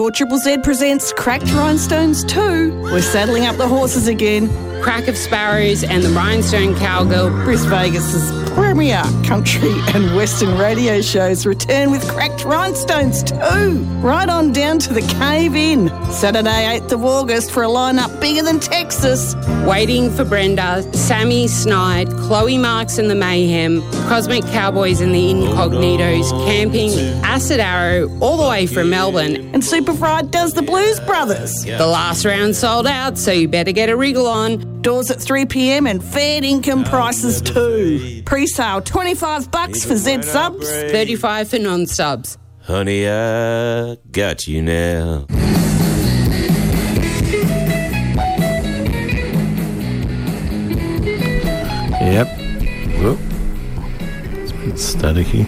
Triple Z presents Cracked Rhinestones 2. We're saddling up the horses again. Crack of Sparrows and the Rhinestone Cowgirl. Bris Vegas's premier country and western radio shows return with Cracked Rhinestones 2. Right on down to the Cave Inn. Saturday 8th of August for a lineup bigger than Texas. Waiting for Brenda, Sammy Snide, Chloe Marks and the Mayhem, Cosmic Cowboys and the Incognitos, camping, Acid Arrow, all the way from Melbourne. And Super Fried does the Blues Brothers. The last round sold out, so you better get a wriggle on. Doors at 3 p.m. and fair income prices too. Pre-sale $25 for Z subs, $35 for non-subs. Honey, I got you now. Yep. Whoop. It's a bit staticky.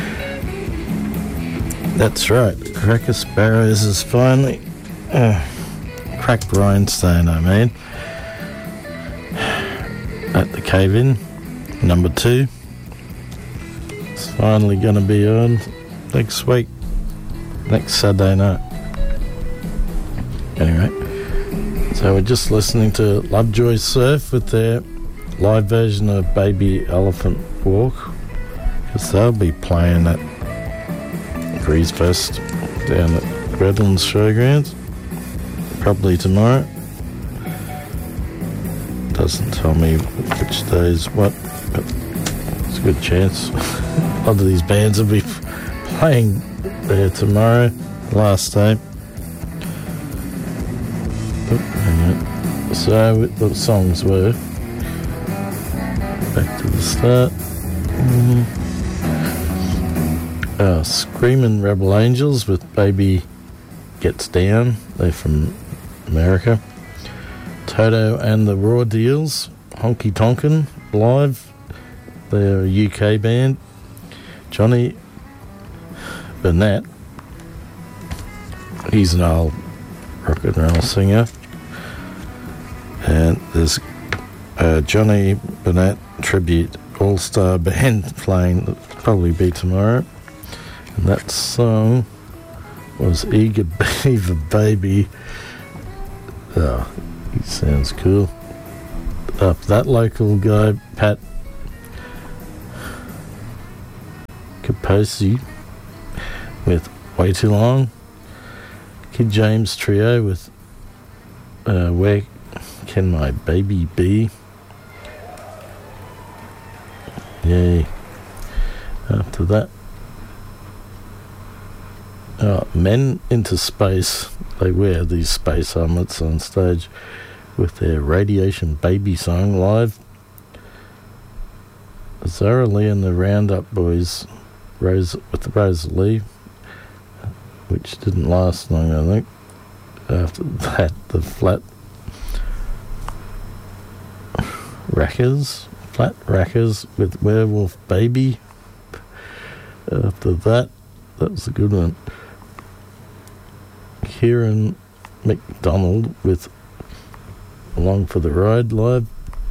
That's right. Cracker Sparrows is finally... Cracked Rhinestone, I mean. At the Cave Inn, number 2. It's finally going to be on next week. Next Saturday night. Anyway. So we're just listening to Lovejoy Surf with their live version of Baby Elephant Walk, because they'll be playing at Grease Fest down at Redlands Showgrounds probably tomorrow. Doesn't tell me which days what, but it's a good chance. A lot of these bands will be playing there tomorrow, last day. So the songs were back to the start. Screamin' Rebel Angels with Baby Gets Down. They're from America. Toto and the Raw Deals, Honky Tonkin live. They're a UK band. Johnny Burnett, he's an old rock and roll singer. And there's Johnny Burnett tribute all-star band playing, that'll probably be tomorrow. And that song was Eager Beaver Baby. Oh, he sounds cool. That local guy, Pat Kaposi, with Way Too Long. Kid James Trio with Where Can My Baby Be? Yay. After that, Men Into Space. They wear these space helmets on stage with their Radiation Baby song live. Zara Lee and the Roundup Boys with Rosalie, which didn't last long, I think. After that, the Flat Rackers with Werewolf Baby. After that, that was a good one. Kieran McDonald with Along for the Ride live.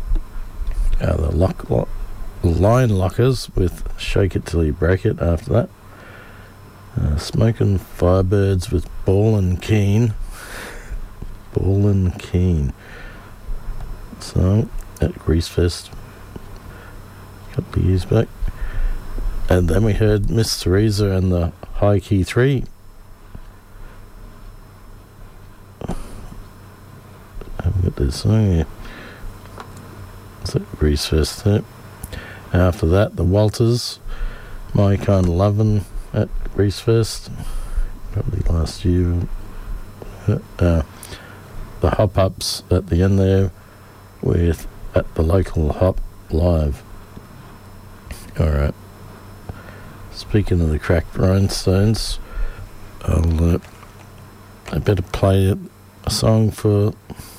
The Line Lockers with Shake It Till You Break It after that. Smoking Firebirds with Ballin' Keen. Ballin' Keen. So, at Grease Fest a couple of years back. And then we heard Miss Teresa and the High Key 3. I haven't got this song here. It's at Grease Fest there. After that, the Walters, My Kind of Lovin' at Grease Fest, probably last year. The Hop Ups at the end there with at the local Hop Live. Alright. Speaking of the Cracked Rhinestones, I better play a song for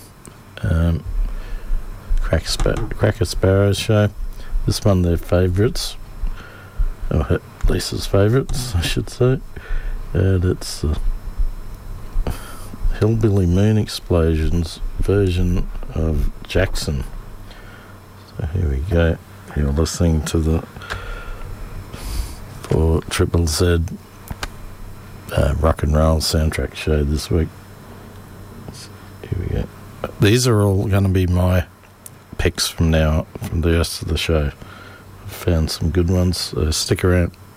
Cracker Sparrows show. This one, their favourites, or Lisa's favourites, I should say. And it's the Hillbilly Moon Explosions version of Jackson. So here we go. You're listening to the for Triple Z rock and roll soundtrack show this week. Here we go. These are all going to be my picks from now, from the rest of the show. I've found some good ones. Stick around.